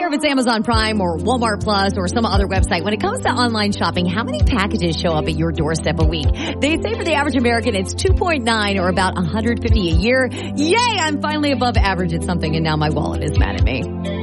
if it's Amazon Prime or Walmart Plus or some other website, when it comes to online shopping, how many packages show up at your doorstep a week? They say for the average American, it's 2.9 or about 150 a year. Yay, I'm finally above average at something, and now my wallet is mad at me.